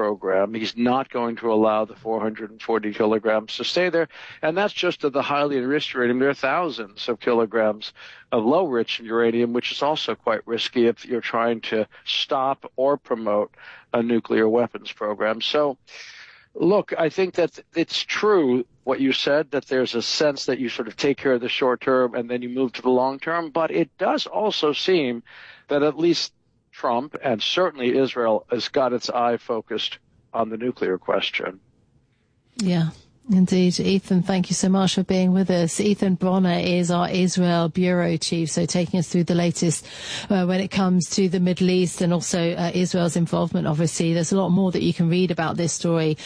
program. He's not going to allow the 440 kilograms to stay there. And that's just of the highly enriched uranium. There are thousands of kilograms of low-rich uranium, which is also quite risky if you're trying to stop or promote a nuclear weapons program. So, look, I think that it's true what you said, that there's a sense that you sort of take care of the short term and then you move to the long term. But it does also seem that at least Trump and certainly Israel has got its eye focused on the nuclear question. Yeah. Indeed. Ethan, thank you so much for being with us. Ethan Bronner is our Israel Bureau Chief, so taking us through the latest when it comes to the Middle East and also Israel's involvement, obviously. There's a lot more that you can read about this story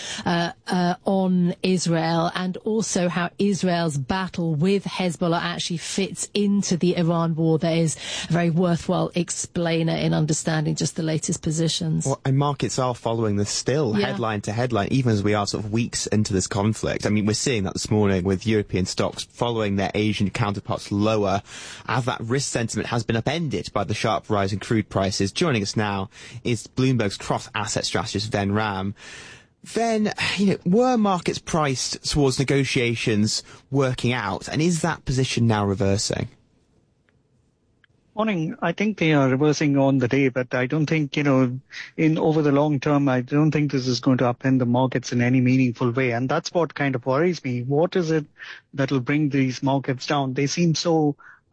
on Israel, and also how Israel's battle with Hezbollah actually fits into the Iran war. There is a very worthwhile explainer in understanding just the latest positions. Well, and markets are following this still, headline to headline, even as we are sort of weeks into this conflict. I mean, we're seeing that this morning with European stocks following their Asian counterparts lower, as that risk sentiment has been upended by the sharp rise in crude prices. Joining us now is Bloomberg's cross-asset strategist, Ven Ram. Ven, were markets priced towards negotiations working out, and is that position now reversing? Morning. I think they are reversing on the day, but I don't think, in over the long term, I don't think this is going to upend the markets in any meaningful way. And that's what kind of worries me. What is it that will bring these markets down? They seem so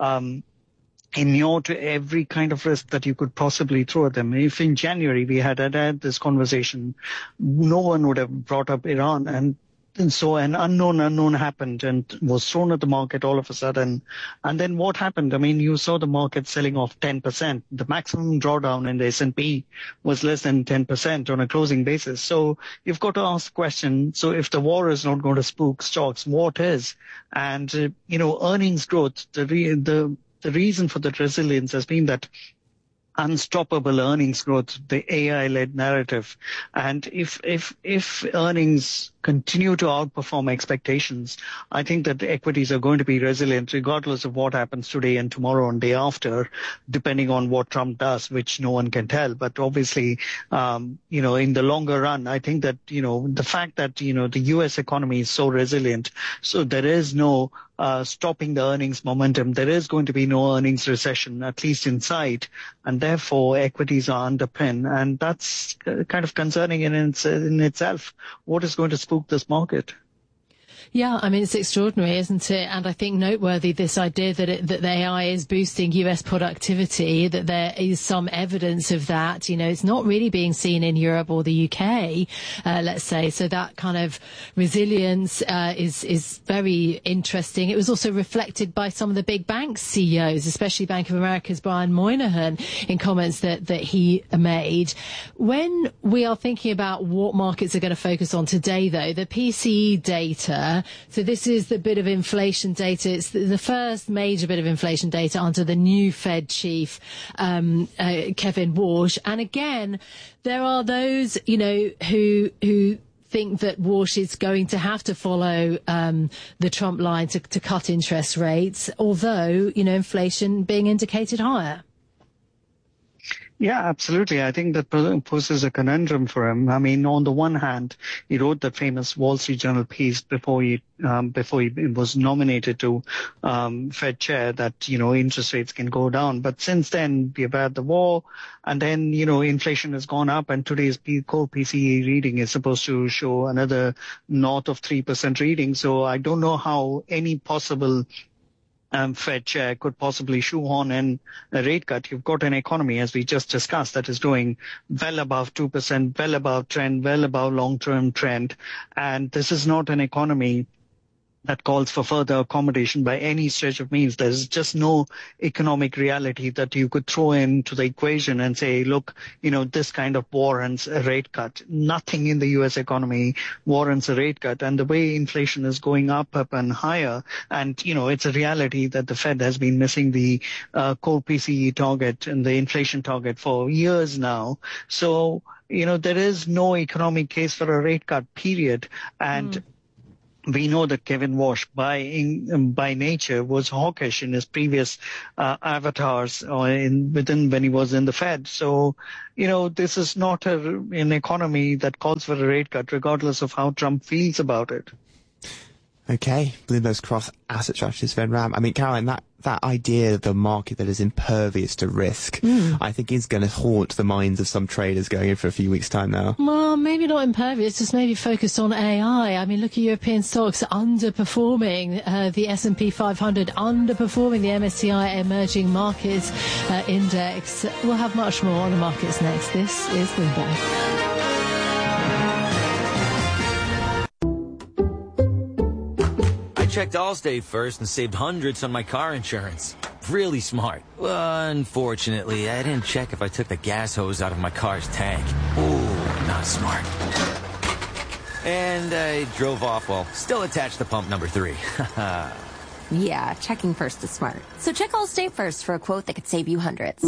inured to every kind of risk that you could possibly throw at them. If in January we had this conversation, no one would have brought up Iran, and so an unknown happened and was thrown at the market all of a sudden. And then what happened? I mean, you saw the market selling off 10%. The maximum drawdown in the S&P was less than 10% on a closing basis. So you've got to ask the question, so if the war is not going to spook stocks, what is? And, earnings growth, the reason for that resilience has been that unstoppable earnings growth, the AI-led narrative. And if earnings continue to outperform expectations, I think that the equities are going to be resilient regardless of what happens today and tomorrow and day after, depending on what Trump does, which no one can tell. But obviously, in the longer run, I think that, the fact that, the U.S. economy is so resilient, so there is no stopping the earnings momentum. There is going to be no earnings recession, at least in sight, and therefore equities are underpinned. And that's kind of concerning in itself. What is going to spook this market? Yeah, I mean, it's extraordinary, isn't it? And I think noteworthy, this idea that the AI is boosting US productivity, that there is some evidence of that. It's not really being seen in Europe or the UK, let's say. So that kind of resilience is very interesting. It was also reflected by some of the big bank CEOs, especially Bank of America's Brian Moynihan, in comments that he made. When we are thinking about what markets are going to focus on today, though, the PCE data, so this is the bit of inflation data. It's the first major bit of inflation data under the new Fed chief, Kevin Warsh. And again, there are those, who think that Warsh is going to have to follow the Trump line to cut interest rates, although, inflation being indicated higher. Yeah, absolutely. I think that poses a conundrum for him. I mean, on the one hand, he wrote that famous Wall Street Journal piece before he was nominated to Fed chair that, interest rates can go down. But since then, we've had the war, and then, inflation has gone up, and today's core PCE reading is supposed to show another north of 3% reading. So I don't know how any possible Fed chair could possibly shoehorn in a rate cut. You've got an economy, as we just discussed, that is doing well above 2%, well above trend, well above long-term trend. And this is not an economy that calls for further accommodation by any stretch of means. There's just no economic reality that you could throw into the equation and say, look, this kind of warrants a rate cut. Nothing in the U.S. economy warrants a rate cut. And the way inflation is going up and higher, and, it's a reality that the Fed has been missing the core PCE target and the inflation target for years now. So, there is no economic case for a rate cut, period. And we know that Kevin Walsh, by nature, was hawkish in his previous avatars when he was in the Fed. So, this is not an economy that calls for a rate cut, regardless of how Trump feels about it. Okay, Bloomberg's cross asset strategist Sven Ram. I mean, Caroline, that idea of the market that is impervious to risk, I think is going to haunt the minds of some traders going in for a few weeks' time now. Well, maybe not impervious, just maybe focused on AI. I mean, look at European stocks underperforming, the S&P 500 underperforming the MSCI Emerging Markets Index. We'll have much more on the markets next. This is Bloomberg. Checked Allstate first and saved hundreds on my car insurance. Really smart. Unfortunately, I didn't check if I took the gas hose out of my car's tank. Ooh, not smart. And I drove off while still attached to pump number 3. Yeah, checking first is smart. So check Allstate first for a quote that could save you hundreds.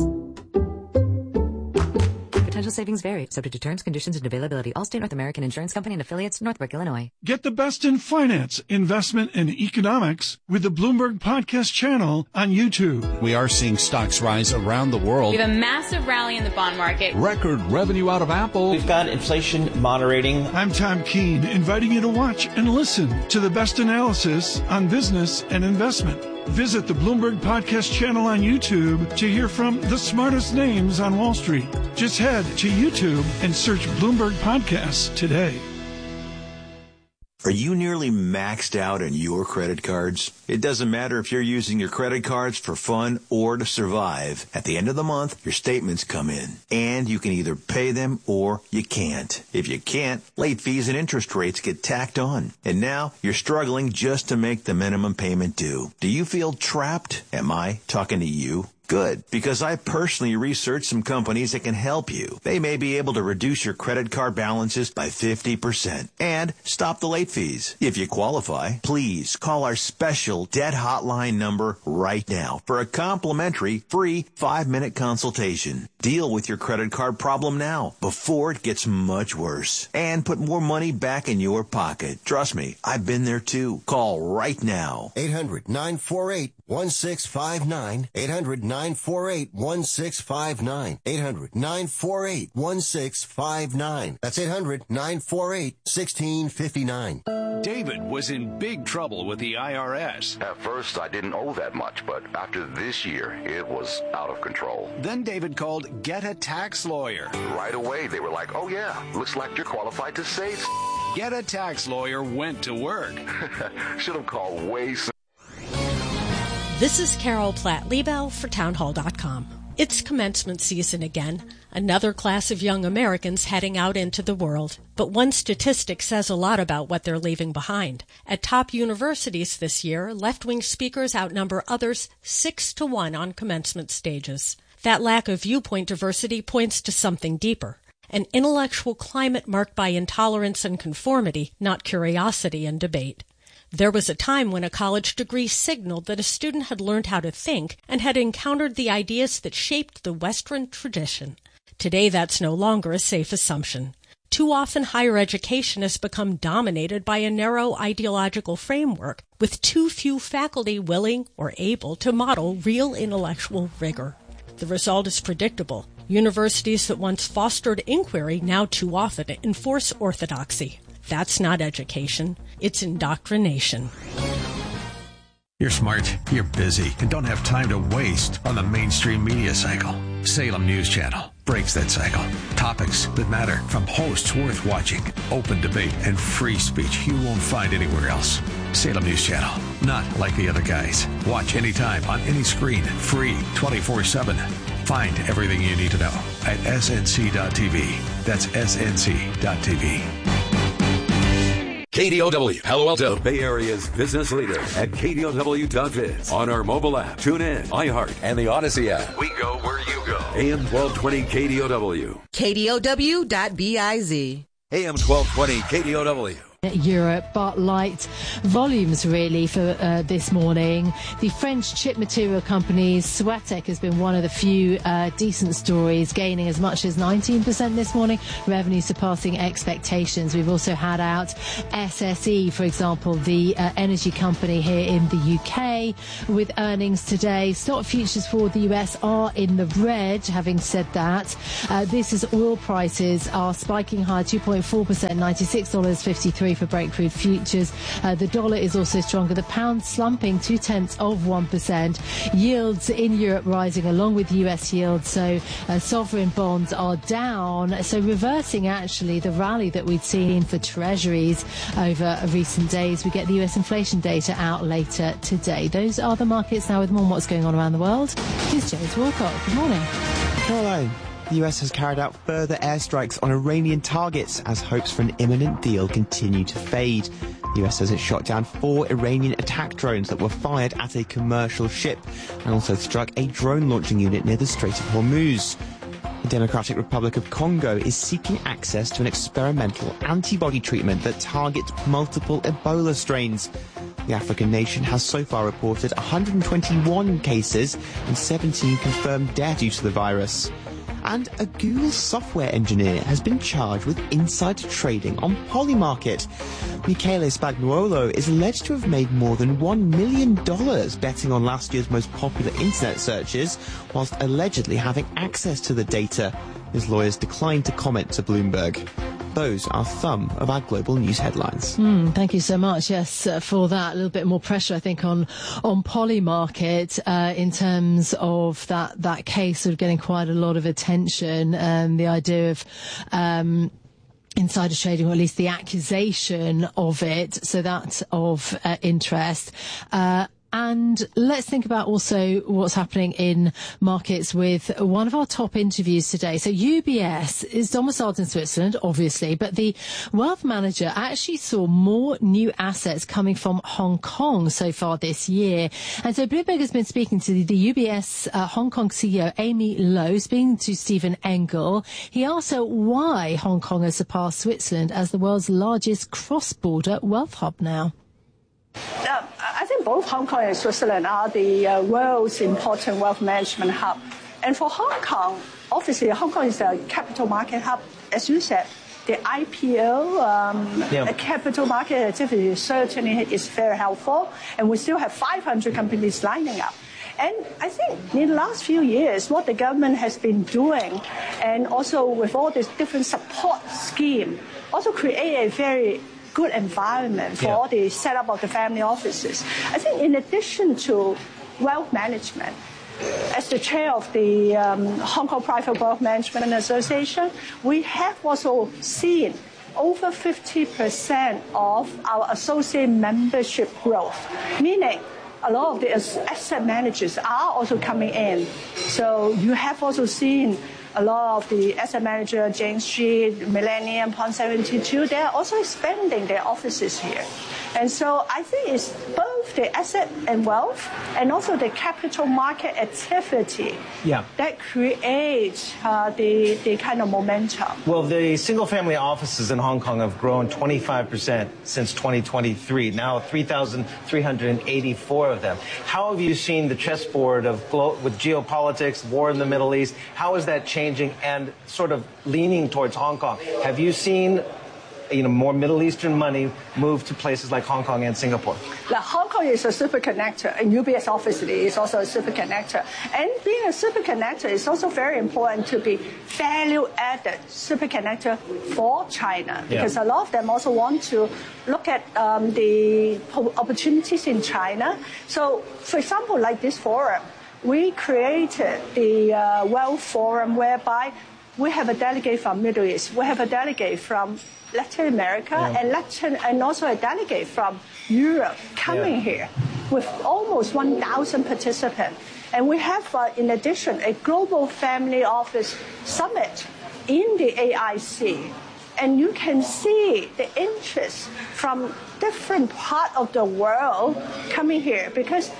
Potential savings vary, subject to terms, conditions, and availability. Allstate North American Insurance Company and affiliates, Northbrook, Illinois. Get the best in finance, investment, and economics with the Bloomberg Podcast channel on YouTube. We are seeing stocks rise around the world. We have a massive rally in the bond market. Record revenue out of Apple. We've got inflation moderating. I'm Tom Keene, inviting you to watch and listen to the best analysis on business and investment. Visit the Bloomberg Podcast channel on YouTube to hear from the smartest names on Wall Street. Just head to YouTube and search Bloomberg Podcasts today. Are you nearly maxed out on your credit cards? It doesn't matter if you're using your credit cards for fun or to survive. At the end of the month, your statements come in, and you can either pay them or you can't. If you can't, late fees and interest rates get tacked on. And now you're struggling just to make the minimum payment due. Do you feel trapped? Am I talking to you? Good, because I personally researched some companies that can help you. They may be able to reduce your credit card balances by 50% and stop the late fees. If you qualify, please call our special debt hotline number right now for a complimentary free 5-minute consultation. Deal with your credit card problem now before it gets much worse and put more money back in your pocket. Trust me, I've been there too. Call right now. 800-948-1659. 800-948-1659. 800-948-1659. That's 800-948-1659. David was in big trouble with the IRS. At first, I didn't owe that much, but after this year, it was out of control. Then David called Get a Tax Lawyer. Right away, they were like, oh yeah, looks like you're qualified to save. Get a Tax Lawyer went to work. Should have called way sooner. This is Carol Platt-Liebel for townhall.com. It's commencement season again, another class of young Americans heading out into the world. But one statistic says a lot about what they're leaving behind. At top universities this year, left-wing speakers outnumber others 6-1 on commencement stages. That lack of viewpoint diversity points to something deeper, an intellectual climate marked by intolerance and conformity, not curiosity and debate. There was a time when a college degree signaled that a student had learned how to think and had encountered the ideas that shaped the Western tradition. Today, that's no longer a safe assumption. Too often, higher education has become dominated by a narrow ideological framework, with too few faculty willing or able to model real intellectual rigor. The result is predictable. Universities that once fostered inquiry now too often enforce orthodoxy. That's not education. It's indoctrination. You're smart, you're busy, and don't have time to waste on the mainstream media cycle. Salem News Channel breaks that cycle. Topics that matter from hosts worth watching, open debate, and free speech you won't find anywhere else. Salem News Channel, not like the other guys. Watch anytime on any screen, free, 24/7. Find everything you need to know at snc.tv. That's snc.tv. KDOW, Palo Alto, Bay Area's business leader at KDOW.biz. On our mobile app, tune in, iHeart, and the Odyssey app. We go where you go. AM 1220 KDOW. KDOW.biz. AM 1220 KDOW. Europe, but light volumes really for this morning. The French chip material company Soitec has been one of the few decent stories, gaining as much as 19% this morning, revenue surpassing expectations. We've also had out SSE, for example, the energy company here in the UK, with earnings today. Stock futures for the US are in the red. Having said that, this is oil prices are spiking higher, 2.4%, $96.53 for Brent crude futures. The dollar is also stronger. The pound slumping 0.2%. Yields in Europe rising along with US yields. So sovereign bonds are down. So reversing actually the rally that we'd seen for treasuries over recent days. We get the US inflation data out later today. Those are the markets. Now with more on what's going on around the world, here's James Walcott. Good morning. Caroline. The US has carried out further airstrikes on Iranian targets as hopes for an imminent deal continue to fade. The US says it shot down 4 Iranian attack drones that were fired at a commercial ship and also struck a drone launching unit near the Strait of Hormuz. The Democratic Republic of Congo is seeking access to an experimental antibody treatment that targets multiple Ebola strains. The African nation has so far reported 121 cases and 17 confirmed deaths due to the virus. And a Google software engineer has been charged with insider trading on Polymarket. Michele Spagnuolo is alleged to have made more than $1 million betting on last year's most popular internet searches, whilst allegedly having access to the data. His lawyers declined to comment to Bloomberg. Those are some of our global news headlines. Thank you so much. Yes, for that. A little bit more pressure, I think, on Polymarket in terms of that case sort of getting quite a lot of attention. The idea of insider trading, or at least the accusation of it. So that's of interest. And let's think about also what's happening in markets with one of our top interviews today. So UBS is domiciled in Switzerland, obviously, but the wealth manager actually saw more new assets coming from Hong Kong so far this year. And so Bloomberg has been speaking to the UBS Hong Kong CEO, Amy Lowe, speaking to Stephen Engel. He asked her why Hong Kong has surpassed Switzerland as the world's largest cross-border wealth hub now. I think both Hong Kong and Switzerland are the world's important wealth management hub. And for Hong Kong, obviously, Hong Kong is a capital market hub. As you said, the IPO, the capital market activity certainly is very helpful. And we still have 500 companies lining up. And I think in the last few years, what the government has been doing, and also with all this different support scheme, also create a very good environment for all the setup of the family offices. I think in addition to wealth management, as the chair of the Hong Kong Private Wealth Management Association, we have also seen over 50% of our associate membership growth, meaning a lot of the asset managers are also coming in. So you have also seen a lot of the asset manager, Jane Street, Millennium, Pond 72, they are also expanding their offices here. And so I think it's both the asset and wealth and also the capital market activity that creates the kind of momentum. Well, the single-family offices in Hong Kong have grown 25% since 2023, now 3,384 of them. How have you seen the chessboard with geopolitics, war in the Middle East, how is that changing and sort of leaning towards Hong Kong? Have you seen more Middle Eastern money move to places like Hong Kong and Singapore? Now, Hong Kong is a super connector, and UBS obviously is also a super connector. And being a super connector is also very important to be value-added super connector for China, because a lot of them also want to look at the opportunities in China. So, for example, like this forum, we created the Wealth Forum whereby we have a delegate from Middle East, we have a delegate from Latin America, and also a delegate from Europe coming here with almost 1,000 participants. And we have, in addition, a global family office summit in the AIC. And you can see the interest from different parts of the world coming here, because I think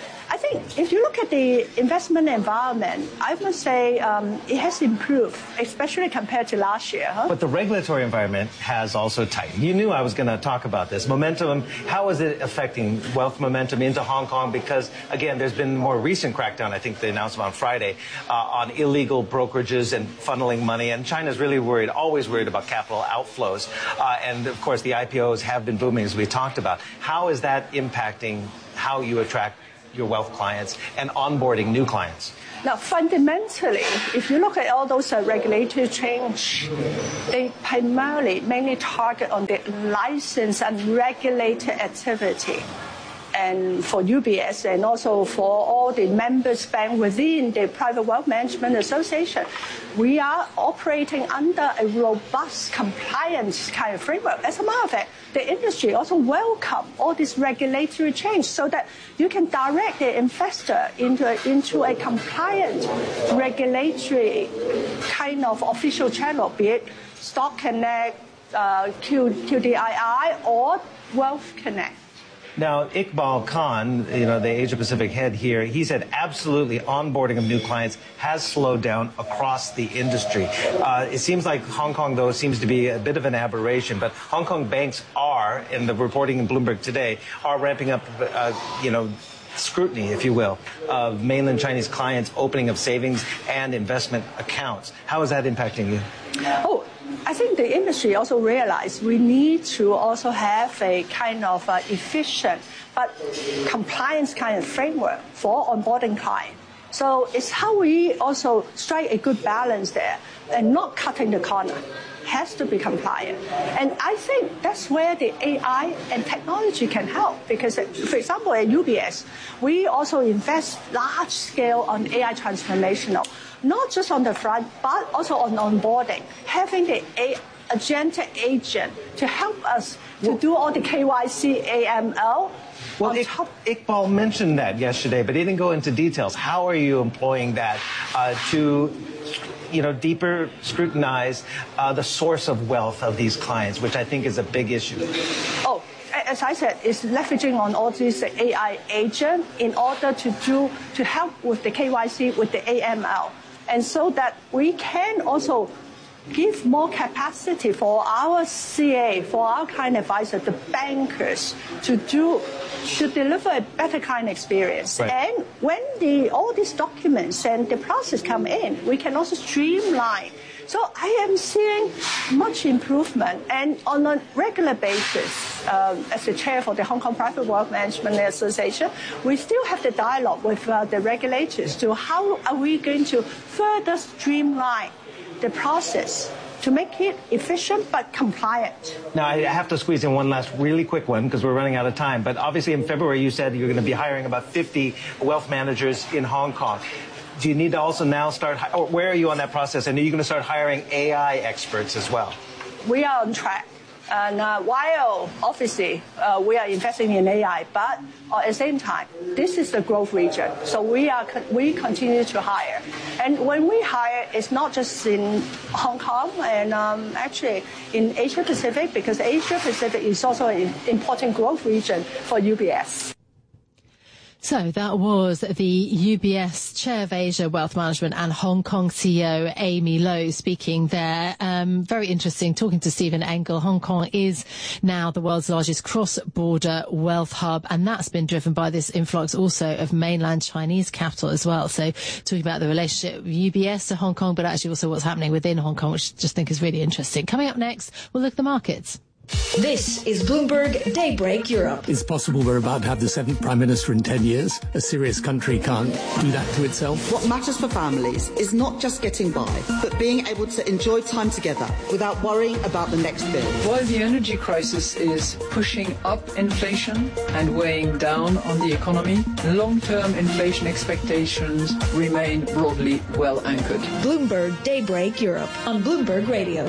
think if you look at the investment environment, I must say it has improved, especially compared to last year. But the regulatory environment has also tightened. You knew I was going to talk about this. Momentum, how is it affecting wealth momentum into Hong Kong? Because, again, there's been more recent crackdown, I think they announced on Friday, on illegal brokerages and funneling money. And China's really worried, always worried about capital outflows. And, of course, the IPOs have been booming, as we talked about. How is that impacting how you attract your wealth clients and onboarding new clients? Now, fundamentally, if you look at all those regulatory change, they primarily mainly target on the licensed and regulated activity. And for UBS and also for all the members bank within the Private Wealth Management Association, we are operating under a robust compliance kind of framework. As a matter of fact, the industry also welcome all this regulatory change so that you can direct the investor into a compliant regulatory kind of official channel, be it Stock Connect, QDII, or Wealth Connect. Now, Iqbal Khan, the Asia-Pacific head here, he said absolutely onboarding of new clients has slowed down across the industry. It seems like Hong Kong, though, seems to be a bit of an aberration. But Hong Kong banks are, in the reporting in Bloomberg today, are ramping up, scrutiny, if you will, of mainland Chinese clients' opening of savings and investment accounts. How is that impacting you? Oh, I think the industry also realized we need to also have a kind of efficient but compliance kind of framework for onboarding clients. So it's how we also strike a good balance there and not cutting the corner. Has to be compliant. And I think that's where the AI and technology can help because, for example, at UBS, we also invest large scale on AI transformational, not just on the front, but also on onboarding, having the agentic agent to help us to do all the KYC, AML. Well, Iqbal mentioned that yesterday, but he didn't go into details. How are you employing that to deeper scrutinize the source of wealth of these clients, which I think is a big issue? Oh, as I said, it's leveraging on all these AI agents in order to help with the KYC, with the AML, and so that we can also give more capacity for our CA, for our client advisor, the bankers, to deliver a better client experience. Right. And when all these documents and the process come in, we can also streamline. So I am seeing much improvement. And on a regular basis, as the chair for the Hong Kong Private Wealth Management Association, we still have the dialogue with the regulators to how are we going to further streamline the process to make it efficient but compliant. Now, I have to squeeze in one last really quick one because we're running out of time. But obviously in February you said you're going to be hiring about 50 wealth managers in Hong Kong. Do you need to also now start, or where are you on that process? And are you going to start hiring AI experts as well? We are on track. And while obviously we are investing in AI, but at the same time, this is the growth region. So we continue to hire. And when we hire, it's not just in Hong Kong and actually in Asia Pacific, because Asia Pacific is also an important growth region for UBS. So that was the UBS Chair of Asia Wealth Management and Hong Kong CEO Amy Low speaking there. Very interesting talking to Stephen Engel. Hong Kong is now the world's largest cross-border wealth hub, and that's been driven by this influx also of mainland Chinese capital as well. So talking about the relationship of UBS to Hong Kong, but actually also what's happening within Hong Kong, which I just think is really interesting. Coming up next, we'll look at the markets. This is Bloomberg Daybreak Europe. It's possible we're about to have the 7th Prime Minister in 10 years. A serious country can't do that to itself. What matters for families is not just getting by, but being able to enjoy time together without worrying about the next bill. While the energy crisis is pushing up inflation and weighing down on the economy, long-term inflation expectations remain broadly well anchored. Bloomberg Daybreak Europe on Bloomberg Radio.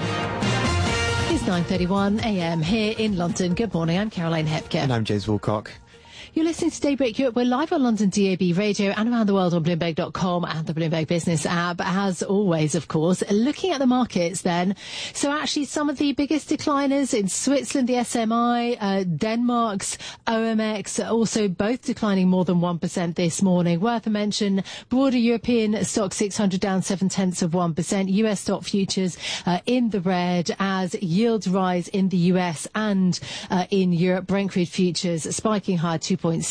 It's 9:31 a.m. here in London. Good morning. I'm Caroline Hepker. And I'm James Woolcock. You're listening to Daybreak Europe. We're live on London DAB radio and around the world on Bloomberg.com and the Bloomberg Business app, as always, of course. Looking at the markets then. So actually some of the biggest decliners in Switzerland, the SMI, Denmark's OMX, also both declining more than 1% this morning. Worth a mention, broader European stock 600 down 0.7%. US stock futures in the red as yields rise in the US and in Europe. Brent crude futures spiking higher,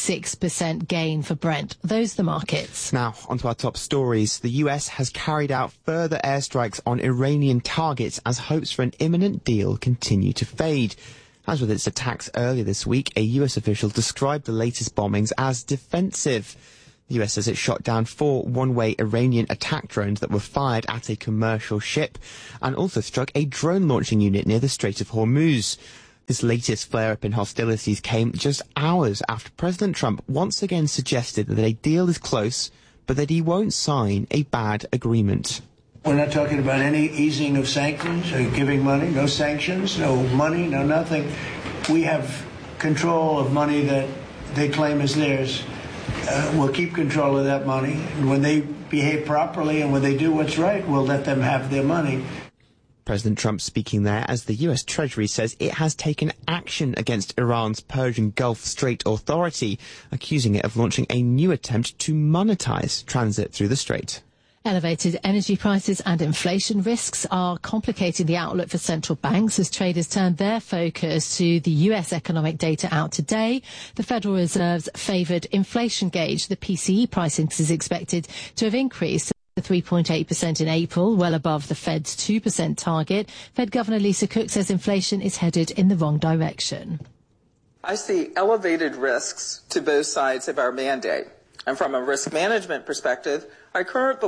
2.6% gain for Brent. Those are the markets. Now, onto our top stories. The US has carried out further airstrikes on Iranian targets as hopes for an imminent deal continue to fade. As with its attacks earlier this week, a US official described the latest bombings as defensive. The US says it shot down 4 one-way Iranian attack drones that were fired at a commercial ship and also struck a drone launching unit near the Strait of Hormuz. This latest flare-up in hostilities came just hours after President Trump once again suggested that a deal is close, but that he won't sign a bad agreement. We're not talking about any easing of sanctions or giving money, no sanctions, no money, no nothing. We have control of money that they claim is theirs. We'll keep control of that money. And when they behave properly and when they do what's right, we'll let them have their money. President Trump speaking there as the US Treasury says it has taken action against Iran's Persian Gulf Strait Authority, accusing it of launching a new attempt to monetize transit through the strait. Elevated energy prices and inflation risks are complicating the outlook for central banks as traders turn their focus to the US economic data out today. The Federal Reserve's favoured inflation gauge, the PCE price index, is expected to have increased 3.8% in April, well above the Fed's 2% target. Fed Governor Lisa Cook says inflation is headed in the wrong direction. I see elevated risks to both sides of our mandate. And from a risk management perspective, I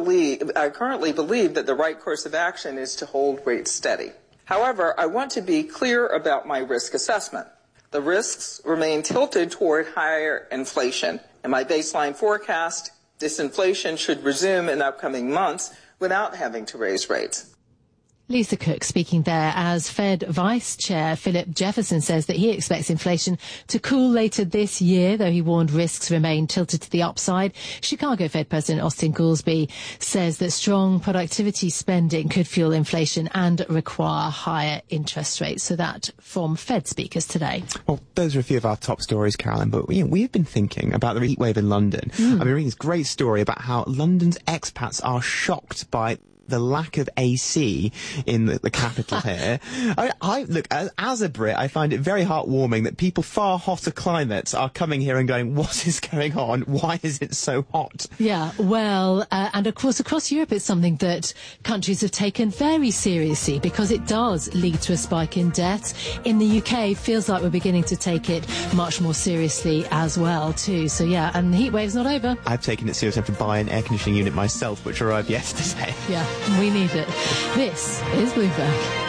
currently believe that the right course of action is to hold rates steady. However, I want to be clear about my risk assessment. The risks remain tilted toward higher inflation. In my baseline forecast, disinflation should resume in upcoming months without having to raise rates. Lisa Cook speaking there as Fed Vice Chair Philip Jefferson says that he expects inflation to cool later this year, though he warned risks remain tilted to the upside. Chicago Fed President Austin Goolsbee says that strong productivity spending could fuel inflation and require higher interest rates. So that from Fed speakers today. Well, those are a few of our top stories, Carolyn, but we've been thinking about the heat wave in London. I've been reading this great story about how London's expats are shocked by the lack of AC in the capital here. I look, as a Brit, I find it very heartwarming that people far hotter climates are coming here and going, what is going on? Why is it so hot? Yeah, well, and of course, across Europe, it's something that countries have taken very seriously because it does lead to a spike in deaths. In the UK, it feels like we're beginning to take it much more seriously as well, too. So, yeah, and the heat wave's not over. I've taken it seriously. I have to buy an air conditioning unit myself, which arrived yesterday. Yeah. We need it. This is Bloomberg.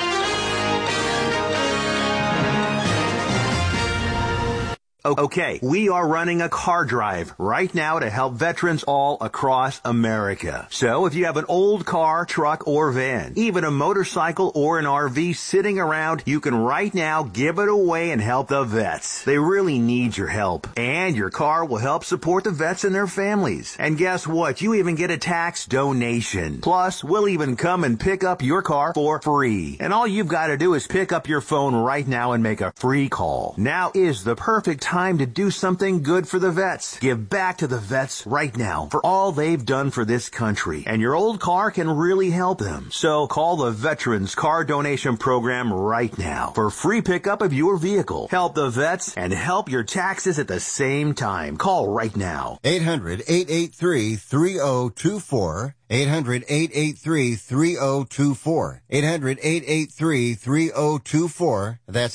Okay, we are running a car drive right now to help veterans all across America. So if you have an old car, truck, or van, even a motorcycle or an RV sitting around, you can right now give it away and help the vets. They really need your help. And your car will help support the vets and their families. And guess what? You even get a tax donation. Plus, we'll even come and pick up your car for free. And all you've got to do is pick up your phone right now and make a free call. Now is the perfect time to do something good for the vets. Give back to the vets right now for all they've done for this country. And your old car can really help them. So call the Veterans Car Donation Program right now for free pickup of your vehicle. Help the vets and help your taxes at the same time. Call right now. 800-883-3024. 800-883-3024. 800-883-3024. That's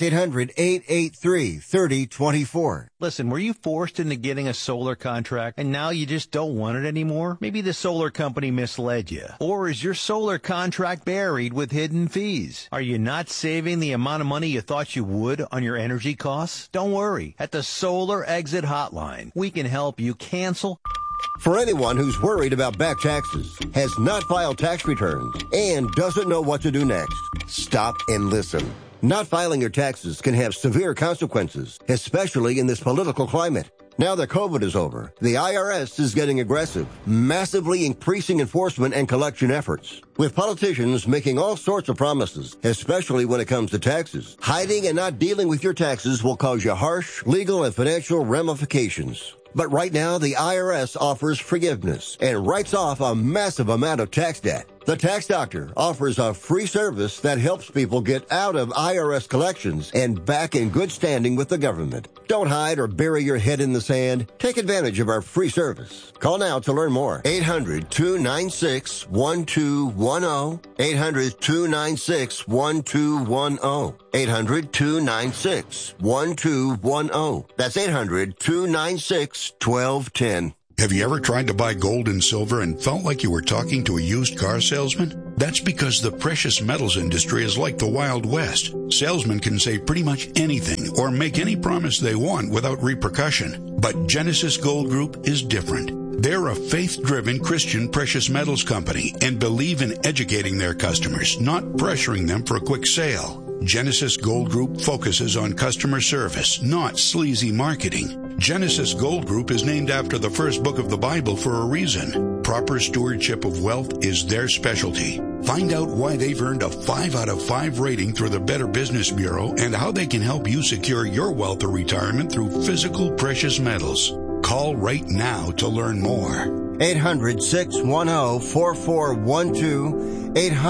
800-883-3024. Listen, were you forced into getting a solar contract and now you just don't want it anymore? Maybe the solar company misled you. Or is your solar contract buried with hidden fees? Are you not saving the amount of money you thought you would on your energy costs? Don't worry. At the Solar Exit Hotline, we can help you cancel. For anyone who's worried about back taxes, has not filed tax returns, and doesn't know what to do next, stop and listen. Not filing your taxes can have severe consequences, especially in this political climate. Now that COVID is over, the IRS is getting aggressive, massively increasing enforcement and collection efforts. With politicians making all sorts of promises, especially when it comes to taxes. Hiding and not dealing with your taxes will cause you harsh legal and financial ramifications. But right now, the IRS offers forgiveness and writes off a massive amount of tax debt. The Tax Doctor offers a free service that helps people get out of IRS collections and back in good standing with the government. Don't hide or bury your head in the sand. Take advantage of our free service. Call now to learn more. 800-296-1210. 800-296-1210. 800-296-1210. That's 800-296-1210. Have you ever tried to buy gold and silver and felt like you were talking to a used car salesman? That's because the precious metals industry is like the Wild West. Salesmen can say pretty much anything or make any promise they want without repercussion. But Genesis Gold Group is different. They're a faith-driven Christian precious metals company and believe in educating their customers, not pressuring them for a quick sale. Genesis Gold Group focuses on customer service, not sleazy marketing. Genesis Gold Group is named after the first book of the Bible for a reason. Proper stewardship of wealth is their specialty. Find out why they've earned a 5 out of 5 rating through the Better Business Bureau and how they can help you secure your wealth or retirement through physical precious metals. Call right now to learn more. 800-610-4412.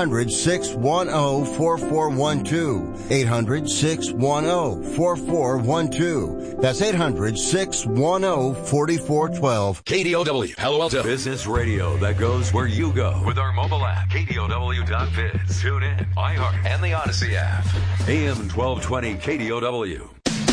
800-610-4412. 800-610-4412. That's 800-610-4412. KDOW, Palo Alto. Business radio that goes where you go. With our mobile app, KDOW.biz. Tune in, iHeart, and the Odyssey app. AM 1220 KDOW.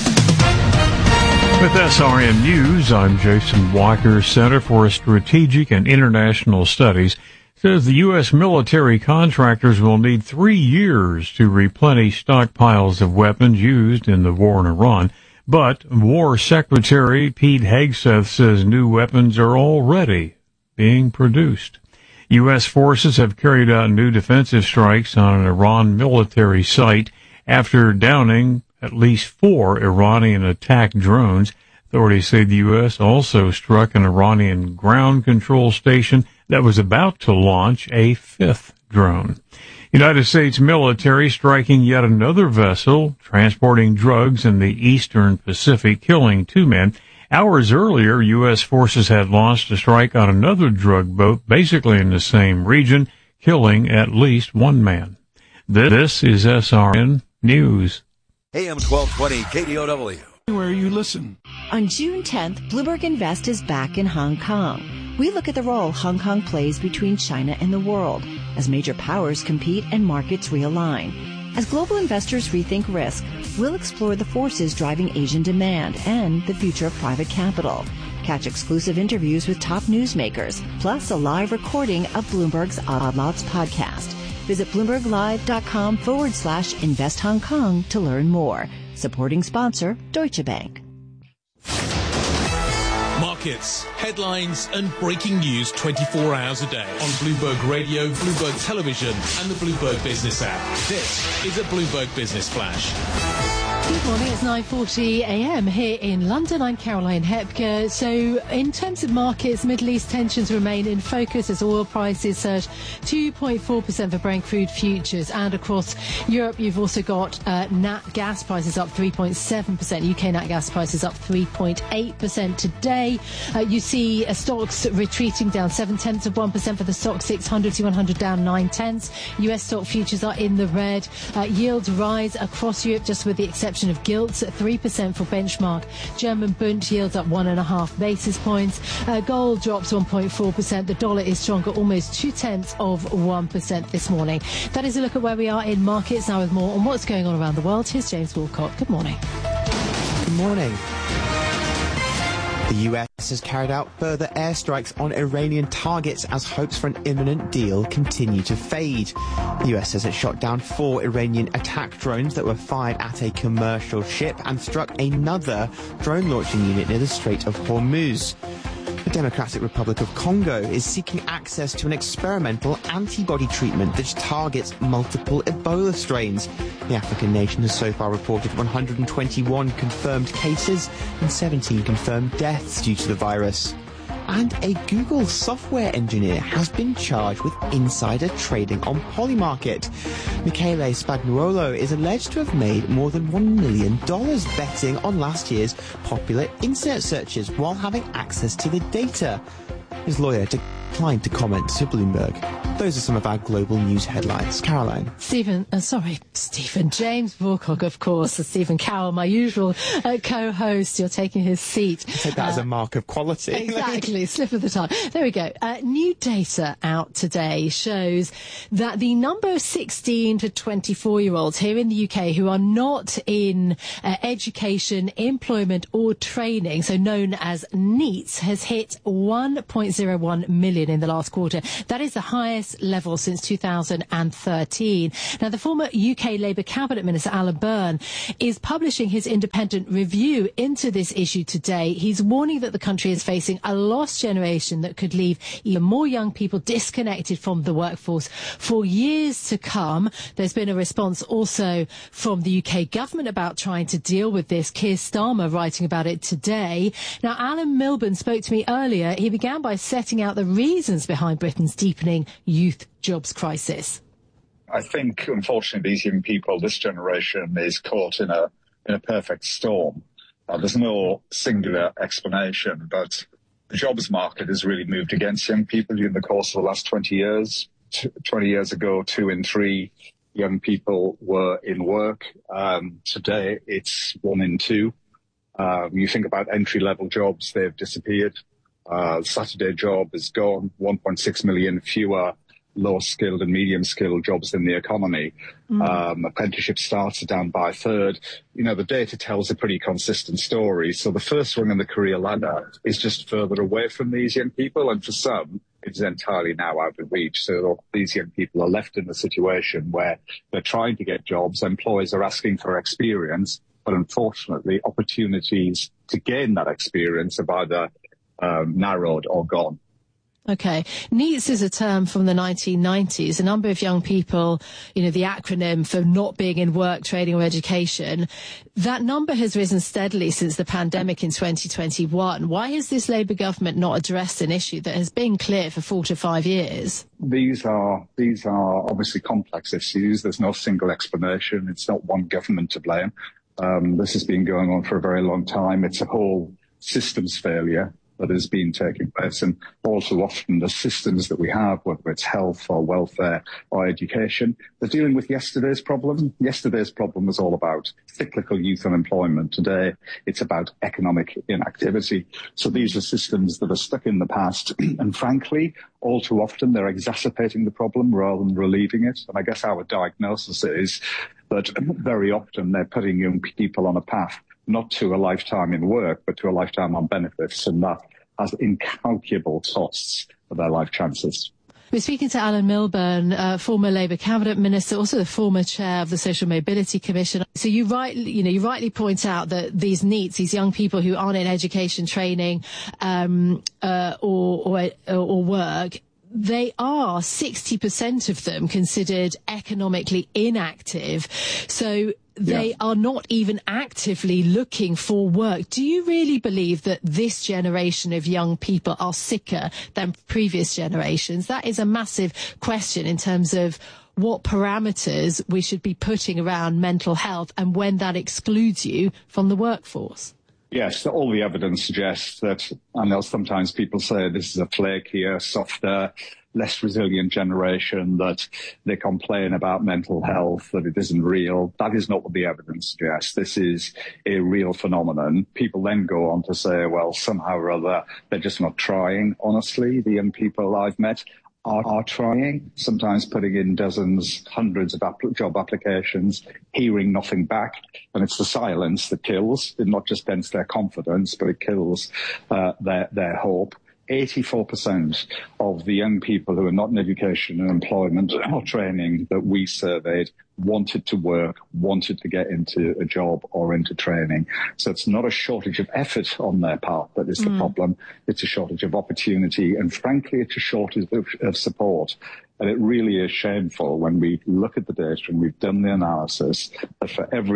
With SRN News, I'm Jason Walker. Center for Strategic and International Studies says the U.S. military contractors will need 3 years to replenish stockpiles of weapons used in the war in Iran. But War Secretary Pete Hegseth says new weapons are already being produced. U.S. forces have carried out new defensive strikes on an Iran military site after downing at least 4 Iranian attack drones. Authorities say the U.S. also struck an Iranian ground control station that was about to launch a 5th drone. United States military striking yet another vessel transporting drugs in the eastern Pacific, killing 2 men. Hours earlier, U.S. forces had launched a strike on another drug boat, basically in the same region, killing at least 1 man. This is SRN News. AM 1220 KDOW. Where you listen. On June 10th, Bloomberg Invest is back in Hong Kong. We look at the role Hong Kong plays between China and the world as major powers compete and markets realign. As global investors rethink risk, we'll explore the forces driving Asian demand and the future of private capital. Catch exclusive interviews with top newsmakers, plus a live recording of Bloomberg's Odd Lots podcast. Visit BloombergLive.com/Invest Hong Kong to learn more. Supporting sponsor, Deutsche Bank. Markets, headlines, and breaking news 24 hours a day on Bloomberg Radio, Bloomberg Television, and the Bloomberg Business app. This is a Bloomberg Business Flash. Good morning, it's 9:40 a.m. here in London. I'm Caroline Hepker. So in terms of markets, Middle East tensions remain in focus as oil prices surge 2.4% for Brent crude futures. And across Europe, you've also got nat gas prices up 3.7%. UK nat gas prices up 3.8% today. You see stocks retreating down 0.7% for the stock 600 to 100 down 0.9. US stock futures are in the red. Yields rise across Europe, just with the exception of gilts at 3% for benchmark. German Bund yields up 1.5 basis points. Gold drops 1.4%. The dollar is stronger, almost 0.2% this morning. That is a look at where we are in markets. Now with more on what's going on around the world, here's James Walcott. Good morning. Good morning. The US has carried out further airstrikes on Iranian targets as hopes for an imminent deal continue to fade. The US says it shot down 4 Iranian attack drones that were fired at a commercial ship and struck another drone launching unit near the Strait of Hormuz. The Democratic Republic of Congo is seeking access to an experimental antibody treatment that targets multiple Ebola strains. The African nation has so far reported 121 confirmed cases and 17 confirmed deaths due to the virus. And a Google software engineer has been charged with insider trading on Polymarket. Michele Spagnuolo is alleged to have made more than $1 million betting on last year's popular internet searches while having access to the data. His lawyer declined to comment to Bloomberg. Those are some of our global news headlines. Caroline. Stephen James Vorcock, of course. Stephen Cowell, my usual co-host. You're taking his seat. I take that as a mark of quality. Exactly. Slip of the tongue. There we go. New data out today shows that the number of 16 to 24-year-olds here in the UK who are not in education, employment or training, so known as NEETs, has hit 1.01 million in the last quarter. That is the highest level since 2013. Now, the former UK Labour Cabinet Minister Alan Byrne is publishing his independent review into this issue today. He's warning that the country is facing a lost generation that could leave even more young people disconnected from the workforce for years to come. There's been a response also from the UK government about trying to deal with this. Keir Starmer writing about it today. Now, Alan Milburn spoke to me earlier. He began by setting out the reasons behind Britain's deepening youth jobs crisis. I think, unfortunately, these young people, this generation, is caught in a perfect storm. There's no singular explanation, but the jobs market has really moved against young people during the course of the last 20 years. 20 years ago, 2 in 3 young people were in work. Today, it's 1 in 2. You think about entry-level jobs, they've disappeared. Saturday job is gone, 1.6 million fewer low-skilled and medium-skilled jobs in the economy. Apprenticeship starts are down by a third. You know, the data tells a pretty consistent story. So the first rung in the career ladder is just further away from these young people, and for some, it's entirely now out of reach. So these young people are left in a situation where they're trying to get jobs, employers are asking for experience, but unfortunately, opportunities to gain that experience are either narrowed or gone. Okay. NEETs is a term from the 1990s. A number of young people, the acronym for not being in work, training or education, that number has risen steadily since the pandemic in 2021. Why has this Labour government not addressed an issue that has been clear for 4 to 5 years? These are obviously complex issues. There's no single explanation. It's not one government to blame. This has been going on for a very long time. It's a whole systems failure that has been taking place, and all too often the systems that we have, whether it's health or welfare or education, they're dealing with yesterday's problem. Yesterday's problem was all about cyclical youth unemployment. Today, it's about economic inactivity. So these are systems that are stuck in the past, and frankly, all too often they're exacerbating the problem rather than relieving it. And I guess our diagnosis is that very often they're putting young people on a path not to a lifetime in work, but to a lifetime on benefits, and that has incalculable costs for their life chances. We're speaking to Alan Milburn, former Labour Cabinet Minister, also the former chair of the Social Mobility Commission. So you rightly point out that these NEETs, these young people who aren't in education, training, or work, they are 60% of them considered economically inactive. So they are not even actively looking for work. Do you really believe that this generation of young people are sicker than previous generations? That is a massive question in terms of what parameters we should be putting around mental health and when that excludes you from the workforce. Yes, all the evidence suggests that, I know sometimes people say this is a flakier, softer, less resilient generation, that they complain about mental health, that it isn't real. That is not what the evidence suggests. This is a real phenomenon. People then go on to say, well, somehow or other, they're just not trying. Honestly, the young people I've met are trying, sometimes putting in dozens, hundreds of job applications, hearing nothing back. And it's the silence that kills. It not just dents their confidence, but it kills their hope. 84% of the young people who are not in education and employment or training that we surveyed wanted to work, wanted to get into a job or into training. So it's not a shortage of effort on their part that is the problem. It's a shortage of opportunity. And frankly, it's a shortage of support. And it really is shameful when we look at the data and we've done the analysis that for every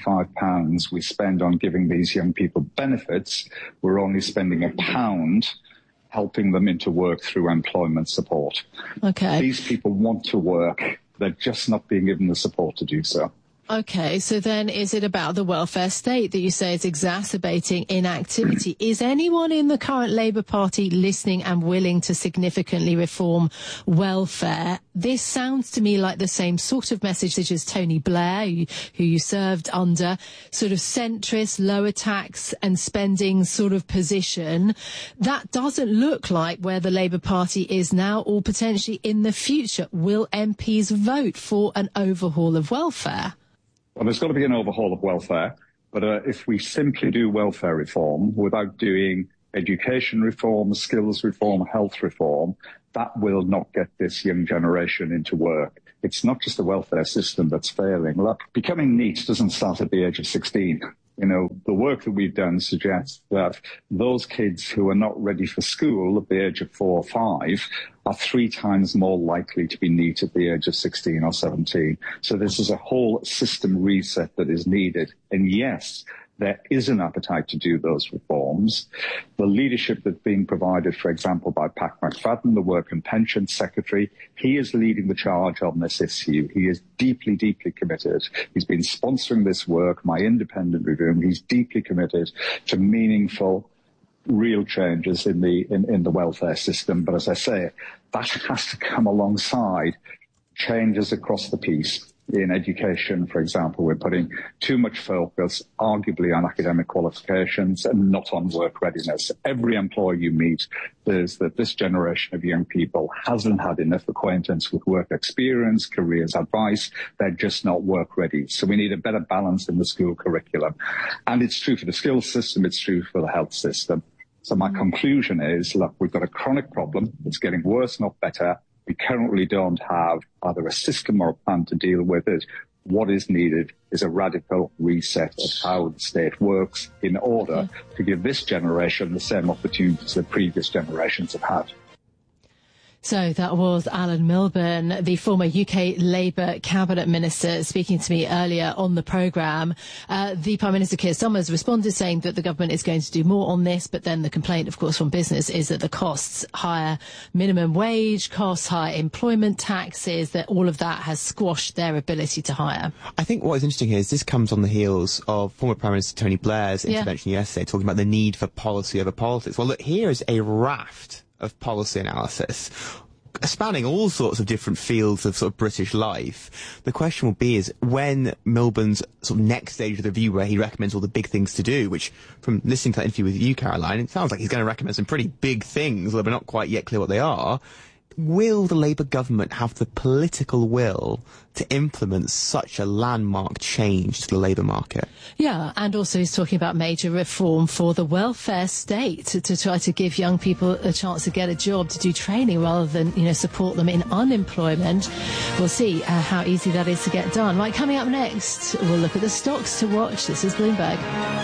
£25 we spend on giving these young people benefits, we're only spending £1 helping them into work through employment support. Okay. These people want to work. They're just not being given the support to do so. Okay, so then is it about the welfare state that you say is exacerbating inactivity? Is anyone in the current Labour Party listening and willing to significantly reform welfare? This sounds to me like the same sort of message as Tony Blair, who you served under, sort of centrist, lower tax and spending sort of position. That doesn't look like where the Labour Party is now or potentially in the future. Will MPs vote for an overhaul of welfare? Well, there's got to be an overhaul of welfare, but if we simply do welfare reform without doing education reform, skills reform, health reform, that will not get this young generation into work. It's not just the welfare system that's failing. Look, becoming NEET doesn't start at the age of 16. You know, the work that we've done suggests that those kids who are not ready for school at the age of 4 or 5 are 3 times more likely to be NEET at the age of 16 or 17. So this is a whole system reset that is needed. And yes, there is an appetite to do those reforms. The leadership that's being provided, for example, by Pat McFadden, the Work and Pension Secretary, he is leading the charge on this issue. He is deeply, deeply committed. He's been sponsoring this work, my independent review. He's deeply committed to meaningful, real changes in the welfare system. But as I say, that has to come alongside changes across the piece. In education, for example, we're putting too much focus, arguably, on academic qualifications and not on work readiness. Every employer you meet says that this generation of young people hasn't had enough acquaintance with work experience, careers advice. They're just not work ready. So we need a better balance in the school curriculum. And it's true for the skills system. It's true for the health system. So my conclusion is, look, we've got a chronic problem. It's getting worse, not better. We currently don't have either a system or a plan to deal with it. What is needed is a radical reset of how the state works in order to give this generation the same opportunities that previous generations have had. So that was Alan Milburn, the former UK Labour Cabinet Minister, speaking to me earlier on the programme. The Prime Minister, Keir Starmer, responded saying that the government is going to do more on this, but then the complaint, of course, from business is that the costs, higher minimum wage costs, higher employment taxes, that all of that has squashed their ability to hire. I think what is interesting here is this comes on the heels of former Prime Minister Tony Blair's intervention yesterday, talking about the need for policy over politics. Well, look, here is a raft of policy analysis spanning all sorts of different fields of sort of British life. The question will be is when Milburn's sort of next stage of the review where he recommends all the big things to do, which from listening to that interview with you, Caroline, it sounds like he's going to recommend some pretty big things, although we're not quite yet clear what they are. Will the Labour government have the political will to implement such a landmark change to the labour market? Yeah, and also he's talking about major reform for the welfare state to try to give young people a chance to get a job, to do training rather than, you know, support them in unemployment. We'll see how easy that is to get done. Right, coming up next, we'll look at the stocks to watch. This is Bloomberg.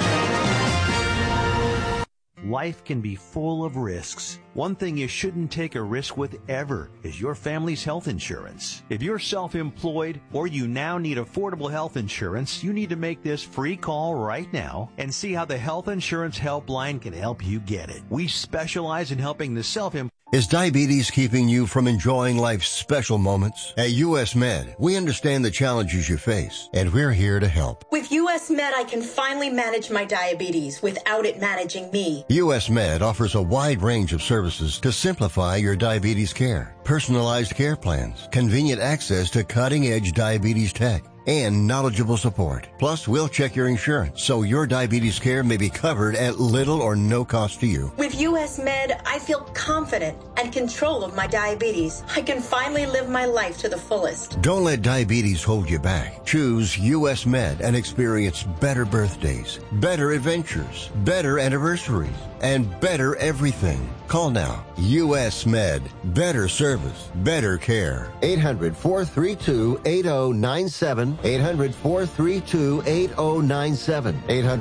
Life can be full of risks. One thing you shouldn't take a risk with ever is your family's health insurance. If you're self-employed or you now need affordable health insurance, you need to make this free call right now and see how the Health Insurance Helpline can help you get it. We specialize in helping the self-employed. Is diabetes keeping you from enjoying life's special moments? At US Med, we understand the challenges you face, and we're here to help. With US Med, I can finally manage my diabetes without it managing me. US Med offers a wide range of services to simplify your diabetes care. Personalized care plans, convenient access to cutting-edge diabetes tech, and knowledgeable support. Plus, we'll check your insurance so your diabetes care may be covered at little or no cost to you. With US Med, I feel confident and control of my diabetes. I can finally live my life to the fullest. Don't let diabetes hold you back. Choose US Med and experience better birthdays, better adventures, better anniversaries, and better everything. Call now. US Med. Better service. Better care. 800-432-8097. 800-432-8097.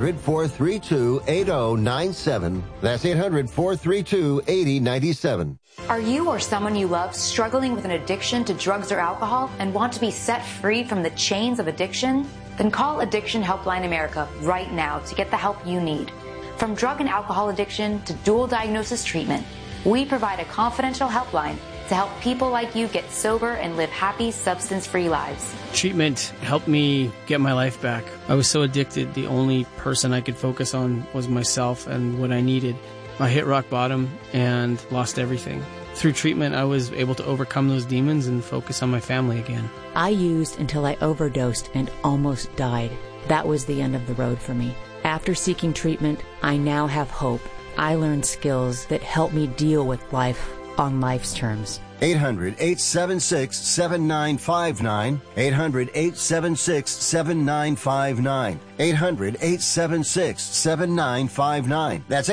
800-432-8097. That's 800-432-8097. Are you or someone you love struggling with an addiction to drugs or alcohol and want to be set free from the chains of addiction? Then call Addiction Helpline America right now to get the help you need. From drug and alcohol addiction to dual diagnosis treatment, we provide a confidential helpline to help people like you get sober and live happy, substance-free lives. Treatment helped me get my life back. I was so addicted, the only person I could focus on was myself and what I needed. I hit rock bottom and lost everything. Through treatment, I was able to overcome those demons and focus on my family again. I used until I overdosed and almost died. That was the end of the road for me. After seeking treatment, I now have hope. I learned skills that help me deal with life on life's terms. 800-876-7959. 800-876-7959. 800-876-7959. That's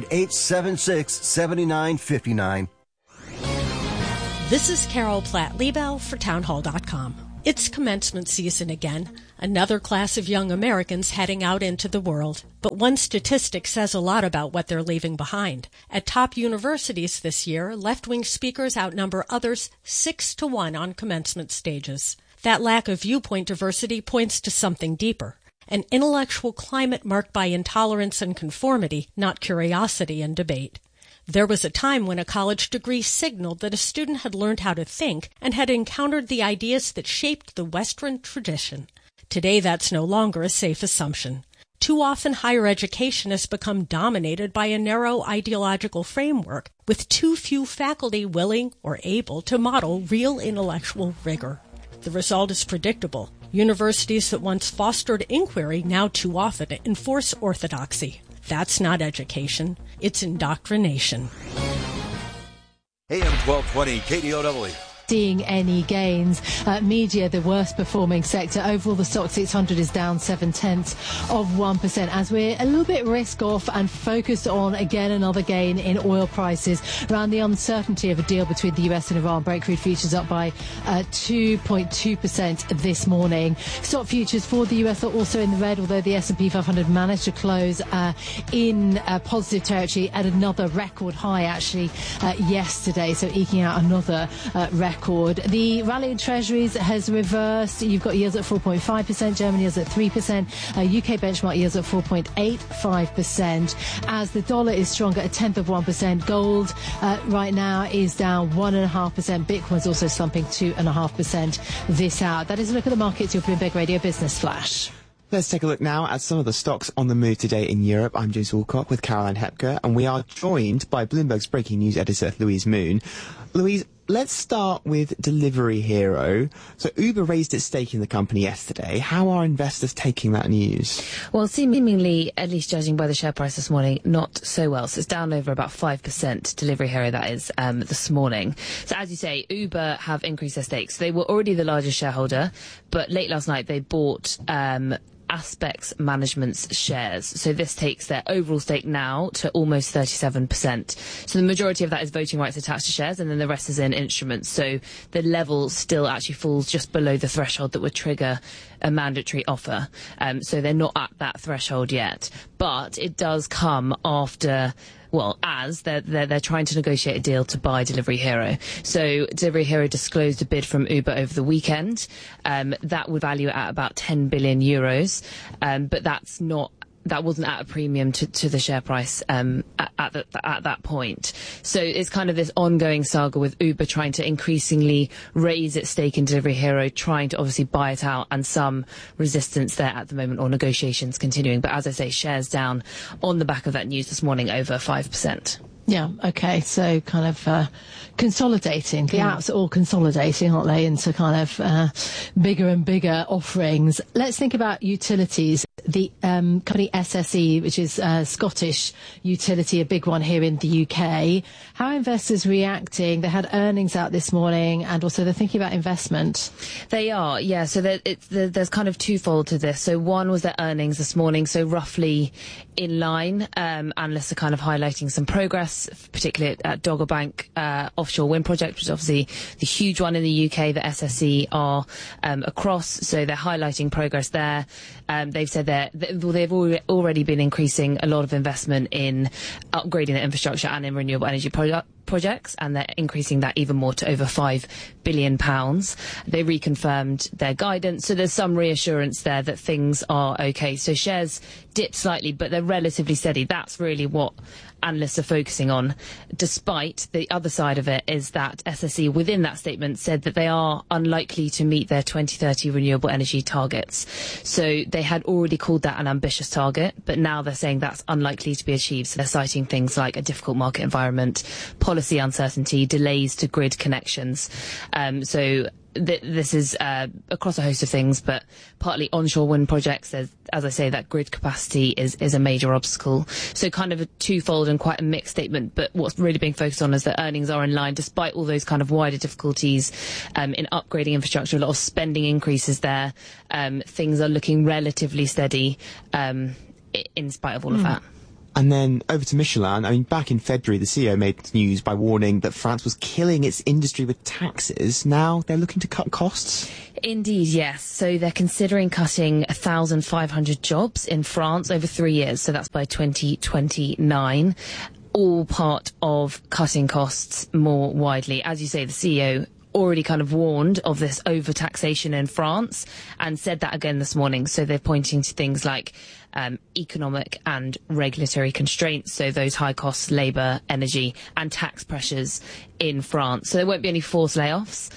800-876-7959. This is Carol Platt-Liebel for townhall.com. It's commencement season again, another class of young Americans heading out into the world. But one statistic says a lot about what they're leaving behind. At top universities this year, left-wing speakers outnumber others 6-1 on commencement stages. That lack of viewpoint diversity points to something deeper. An intellectual climate marked by intolerance and conformity, not curiosity and debate. There was a time when a college degree signaled that a student had learned how to think and had encountered the ideas that shaped the Western tradition. Today, that's no longer a safe assumption. Too often, higher education has become dominated by a narrow ideological framework, with too few faculty willing or able to model real intellectual rigor. The result is predictable. Universities that once fostered inquiry now too often enforce orthodoxy. That's not education. It's indoctrination. AM 1220 KDOW. Seeing any gains. Media, the worst performing sector. Overall, the stock 600 is down 0.7% as we're a little bit risk off and focused on, again, another gain in oil prices around the uncertainty of a deal between the US and Iran. Brent crude futures up by 2.2% this morning. Stock futures for the US are also in the red, although the S&P 500 managed to close in positive territory at another record high, actually, yesterday, so eking out another record. The rally in treasuries has reversed. You've got yields at 4.5%, German yields at 3%, UK benchmark yields at 4.85%. As the dollar is stronger, 0.1%. Gold right now is down 1.5%. Bitcoin's also slumping 2.5% this hour. That is a look at the markets, your Bloomberg Radio Business Flash. Let's take a look now at some of the stocks on the move today in Europe. I'm James Wilcock with Caroline Hepker, and we are joined by Bloomberg's breaking news editor, Louise Moon. Louise, let's start with Delivery Hero. So Uber raised its stake in the company yesterday. How are investors taking that news? Well, seemingly, at least judging by the share price this morning, not so well. So it's down over about 5%, Delivery Hero that is, this morning. So as you say, Uber have increased their stakes. They were already the largest shareholder, but late last night they bought Aspects Management's shares. So this takes their overall stake now to almost 37%. So the majority of that is voting rights attached to shares, and then the rest is in instruments. So the level still actually falls just below the threshold that would trigger a mandatory offer. So they're not at that threshold yet. But it does come after, well, as they're trying to negotiate a deal to buy Delivery Hero. So Delivery Hero disclosed a bid from Uber over the weekend. That would value it at about 10 billion euros. But that wasn't at a premium to the share price at that point. So it's kind of this ongoing saga with Uber trying to increasingly raise its stake in Delivery Hero, trying to obviously buy it out, and some resistance there at the moment, or negotiations continuing. But as I say, shares down on the back of that news this morning, over 5%. Yeah, okay, so kind of consolidating. The apps are all consolidating, aren't they, into kind of bigger and bigger offerings. Let's think about utilities. the company SSE, which is a Scottish utility, a big one here in the UK. How are investors reacting? They had earnings out this morning, and also they're thinking about investment. They are, yeah. So there's kind of twofold to this. So one was their earnings this morning, so roughly in line. Analysts are kind of highlighting some progress, particularly at Dogger Bank offshore wind project, which is obviously the huge one in the UK that SSE are across. So they're highlighting progress there. They've said they've already been increasing a lot of investment in upgrading the infrastructure and in renewable energy projects, and they're increasing that even more to over £5 billion. They reconfirmed their guidance, so there's some reassurance there that things are okay. So shares dipped slightly, but they're relatively steady. That's really what analysts are focusing on, despite the other side of it is that SSE within that statement said that they are unlikely to meet their 2030 renewable energy targets. So they had already called that an ambitious target, but now they're saying that's unlikely to be achieved. So they're citing things like a difficult market environment, policy uncertainty, delays to grid connections. This is across a host of things, but partly onshore wind projects. There's, as I say, that grid capacity is a major obstacle. So kind of a twofold and quite a mixed statement, but what's really being focused on is that earnings are in line despite all those kind of wider difficulties in upgrading infrastructure, a lot of spending increases there. Things are looking relatively steady in spite of all of that. And then over to Michelin. I mean, back in February, the CEO made news by warning that France was killing its industry with taxes. Now they're looking to cut costs. Indeed, yes. So they're considering cutting 1,500 jobs in France over 3 years. So that's by 2029. All part of cutting costs more widely. As you say, the CEO already kind of warned of this overtaxation in France and said that again this morning. So they're pointing to things like economic and regulatory constraints, so those high costs, labour, energy and tax pressures in France. So there won't be any forced layoffs,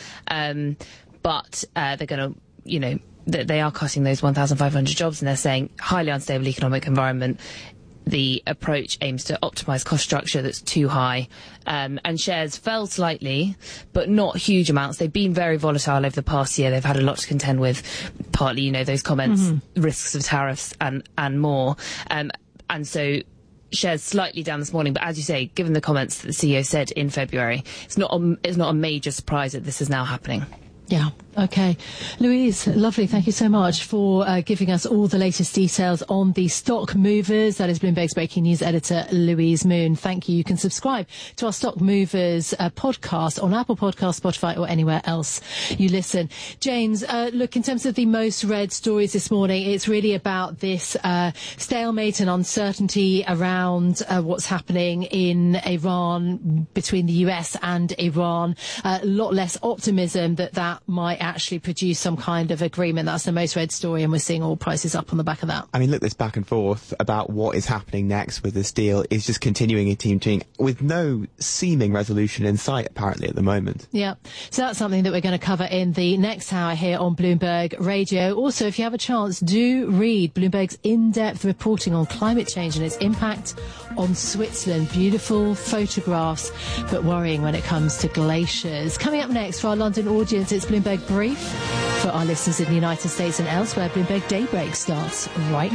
but they're going to, they are cutting those 1,500 jobs, and they're saying highly unstable economic environment. The approach aims to optimise cost structure that's too high, and shares fell slightly, but not huge amounts. They've been very volatile over the past year. They've had a lot to contend with, partly, those comments, risks of tariffs and more. And so shares slightly down this morning, but as you say, given the comments that the CEO said in February, it's not a major surprise that this is now happening. Yeah. Okay. Louise, lovely. Thank you so much for giving us all the latest details on the stock movers. That is Bloomberg's breaking news editor, Louise Moon. Thank you. You can subscribe to our Stock Movers podcast on Apple Podcasts, Spotify or anywhere else you listen. James, look, in terms of the most read stories this morning, it's really about this stalemate and uncertainty around what's happening in Iran, between the US and Iran. A lot less optimism that might actually produce some kind of agreement. That's the most read story, and we're seeing oil prices up on the back of that. I mean, look, this back and forth about what is happening next with this deal is just continuing and team with no seeming resolution in sight, apparently, at the moment. Yeah. So that's something that we're going to cover in the next hour here on Bloomberg Radio. Also, if you have a chance, do read Bloomberg's in-depth reporting on climate change and its impact on Switzerland. Beautiful photographs, but worrying when it comes to glaciers. Coming up next for our London audience, it's Bloomberg Brief. For our listeners in the United States and elsewhere, Bloomberg Daybreak starts right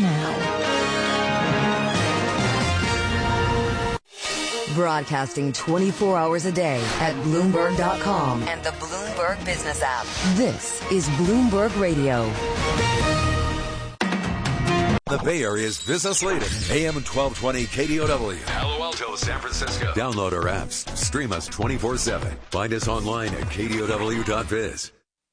now. Broadcasting 24 hours a day at Bloomberg.com and the Bloomberg Business app. This is Bloomberg Radio. The Bay Area's business leader, AM 1220 KDOW. Palo Alto, San Francisco. Download our apps. Stream us 24/7. Find us online at KDOW.biz.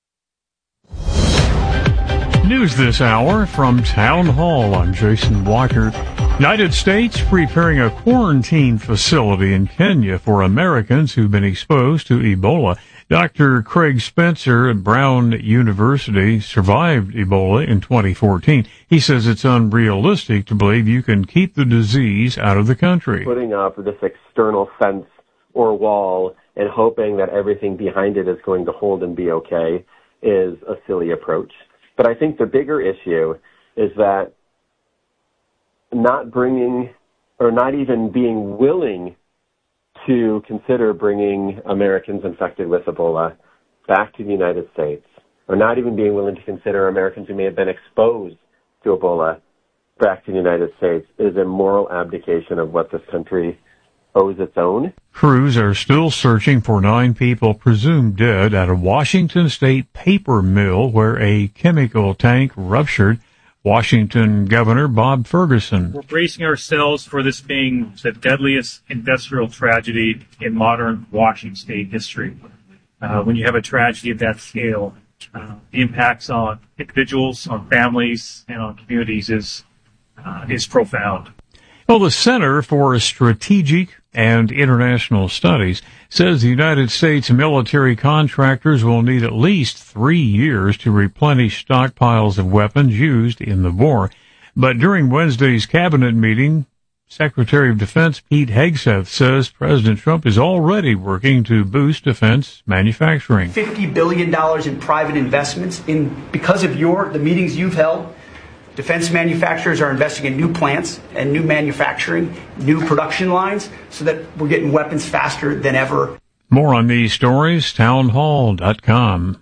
News this hour from Town Hall. I'm Jason Walker. United States preparing a quarantine facility in Kenya for Americans who've been exposed to Ebola. Dr. Craig Spencer at Brown University survived Ebola in 2014. He says it's unrealistic to believe you can keep the disease out of the country. Putting up this external fence or wall and hoping that everything behind it is going to hold and be okay is a silly approach. But I think the bigger issue is that not bringing or not even being willing to consider bringing Americans infected with Ebola back to the United States, or not even being willing to consider Americans who may have been exposed to Ebola back to the United States is a moral abdication of what this country owes its own. Crews are still searching for 9 people presumed dead at a Washington state paper mill where a chemical tank ruptured. Washington Governor Bob Ferguson. We're bracing ourselves for this being the deadliest industrial tragedy in modern Washington state history. When you have a tragedy of that scale, the impacts on individuals, on families, and on communities is profound. Well, the Center for Strategic and International Studies says the United States military contractors will need at least 3 years to replenish stockpiles of weapons used in the war. But during Wednesday's cabinet meeting, Secretary of Defense Pete Hegseth says President Trump is already working to boost defense manufacturing. $50 billion in private investments because of the meetings you've held. Defense manufacturers are investing in new plants and new manufacturing, new production lines, so that we're getting weapons faster than ever. More on these stories, townhall.com.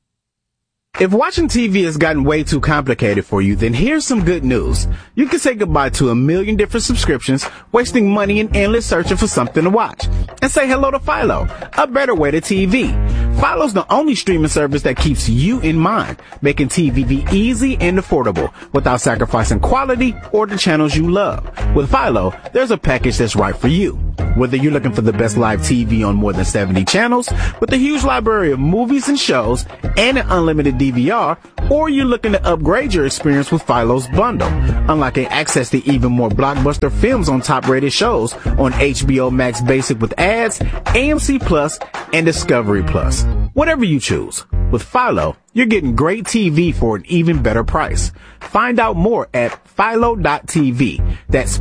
If watching TV has gotten way too complicated for you, then here's some good news. You can say goodbye to a million different subscriptions, wasting money and endless searching for something to watch. And say hello to Philo, a better way to TV. Philo's the only streaming service that keeps you in mind, making TV easy and affordable without sacrificing quality or the channels you love. With Philo, there's a package that's right for you. Whether you're looking for the best live TV on more than 70 channels, with a huge library of movies and shows, and an unlimited DVR, or you're looking to upgrade your experience with Philo's bundle, unlocking access to even more blockbuster films on top-rated shows on HBO Max Basic with ads, AMC Plus, and Discovery Plus. Whatever you choose. With Philo, you're getting great TV for an even better price. Find out more at Philo.tv. That's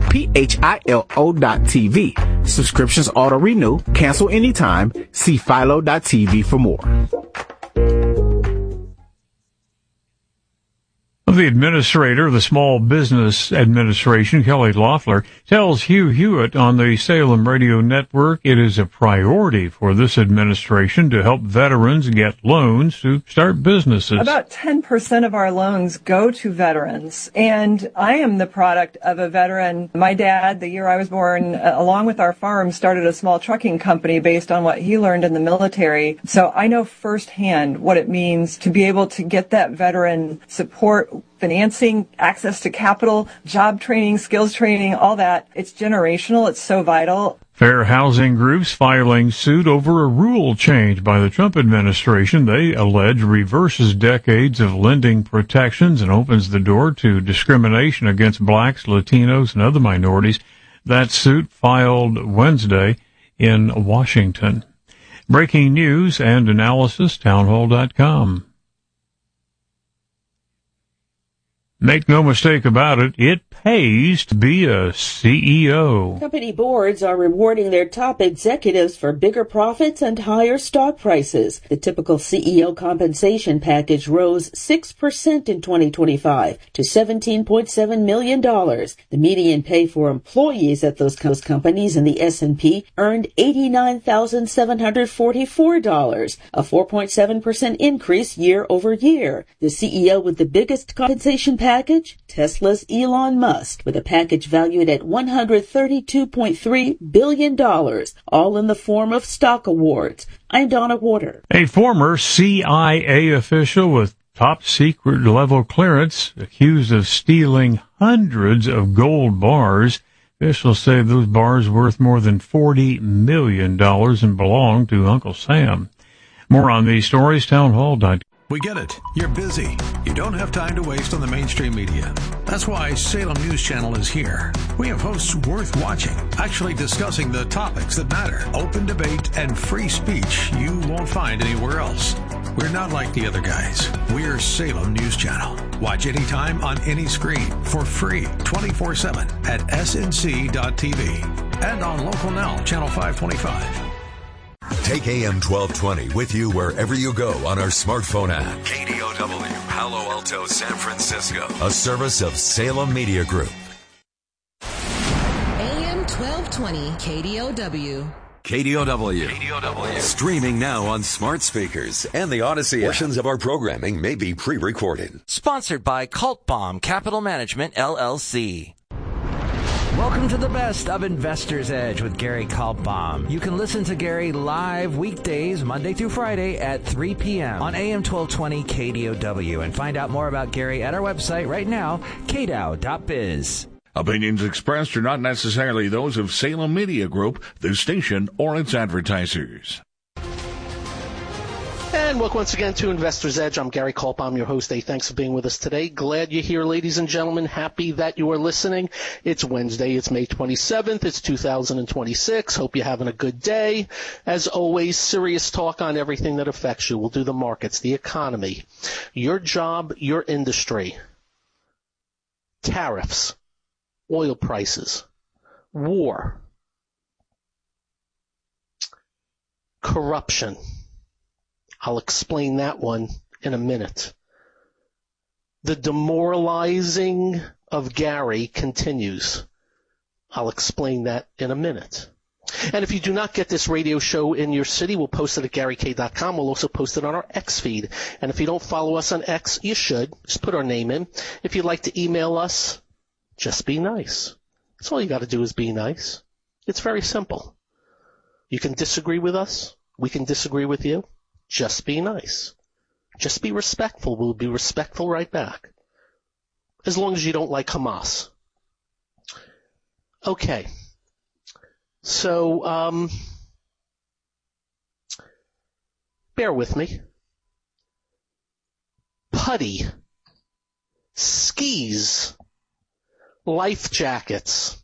PHILO.tv. Subscriptions auto-renew. Cancel anytime. See Philo.tv for more. The administrator of the Small Business Administration, Kelly Loeffler, tells Hugh Hewitt on the Salem Radio Network it is a priority for this administration to help veterans get loans to start businesses. About 10% of our loans go to veterans, and I am the product of a veteran. My dad, the year I was born, along with our farm, started a small trucking company based on what he learned in the military. So I know firsthand what it means to be able to get that veteran support, financing, access to capital, job training, skills training, all that. It's generational. It's so vital. Fair housing groups filing suit over a rule change by the Trump administration they allege reverses decades of lending protections and opens the door to discrimination against blacks, Latinos, and other minorities. That suit filed Wednesday in Washington. Breaking news and analysis, townhall.com. Make no mistake about it, it pays to be a CEO. Company boards are rewarding their top executives for bigger profits and higher stock prices. The typical CEO compensation package rose 6% in 2025 to $17.7 million. The median pay for employees at those companies in the S&P earned $89,744, a 4.7% increase year over year. The CEO with the biggest compensation package, Tesla's Elon Musk, with a package valued at $132.3 billion, all in the form of stock awards. I'm Donna Water. A former CIA official with top secret level clearance accused of stealing hundreds of gold bars. Officials say those bars worth more than $40 million and belong to Uncle Sam. More on these stories, townhall.com. We get it. You're busy. You don't have time to waste on the mainstream media. That's why Salem News Channel is here. We have hosts worth watching, actually discussing the topics that matter. Open debate and free speech you won't find anywhere else. We're not like the other guys. We're Salem News Channel. Watch anytime on any screen for free 24/7 at snc.tv and on Local Now, Channel 525. Take AM 1220 with you wherever you go on our smartphone app. KDOW, Palo Alto, San Francisco. A service of Salem Media Group. AM 1220 KDOW. KDOW. Streaming now on smart speakers and the Odyssey app. Portions of our programming may be pre-recorded. Sponsored by Cult Bomb Capital Management, LLC. Welcome to the best of Investor's Edge with Gary Kaltbaum. You can listen to Gary live weekdays, Monday through Friday at 3 p.m. on AM 1220 KDOW. And find out more about Gary at our website right now, kdow.biz. Opinions expressed are not necessarily those of Salem Media Group, the station, or its advertisers. And welcome once again to Investor's Edge. I'm Gary Kaltbaum, your host. Hey, thanks for being with us today. Glad you're here, ladies and gentlemen. Happy that you are listening. It's Wednesday. It's May 27th. It's 2026. Hope you're having a good day. As always, serious talk on everything that affects you. We'll do the markets, the economy, your job, your industry, tariffs, oil prices, war, corruption. I'll explain that one in a minute. The demoralizing of Gary continues. I'll explain that in a minute. And if you do not get this radio show in your city, we'll post it at GaryK.com. We'll also post it on our X feed. And if you don't follow us on X, you should. Just put our name in. If you'd like to email us, just be nice. That's all you got to do is be nice. It's very simple. You can disagree with us. We can disagree with you. Just be nice. Just be respectful. We'll be respectful right back. As long as you don't like Hamas. Okay. So, bear with me. Putty, skis, life jackets,